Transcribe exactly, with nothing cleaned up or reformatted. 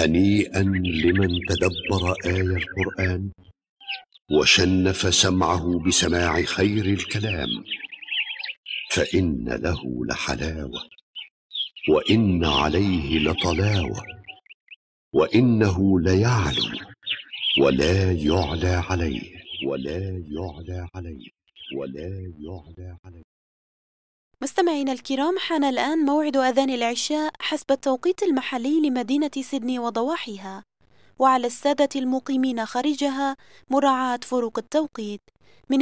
هنيئا لمن تدبر آي القرآن وشنف سمعه بسماع خير الكلام، فإن له لحلاوة وإن عليه لطلاوة، وإنه ليعلو ولا يعلى عليه ولا يعلى عليه ولا يعلى عليه. مستمعينا الكرام، حان الآن موعد أذان العشاء حسب التوقيت المحلي لمدينة سيدني وضواحيها، وعلى السادة المقيمين خارجها مراعاة فروق التوقيت.